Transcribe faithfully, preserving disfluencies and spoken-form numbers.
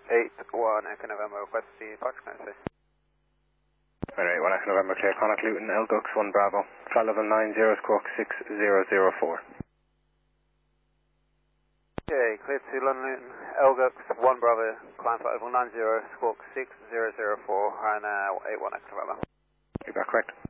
eight one Echo November, request the Fox Nancy. Alright, one Echo November, clear Connacht Luton, L Gux one Bravo, flight level nine zero, squawk six zero zero four. Okay, clear to London Luton, L Gux one Bravo, climb flight level nine zero, squawk six zero zero four, and uh, eight one Echo November. You got correct.